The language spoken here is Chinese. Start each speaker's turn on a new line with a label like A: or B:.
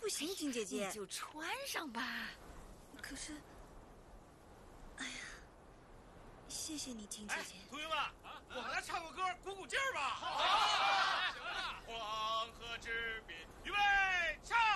A: 不行，金姐姐，
B: 你就穿上吧。
A: 可是，哎呀，谢谢你，金姐姐。
C: 同学们，我们来唱个歌，鼓鼓劲儿吧。好。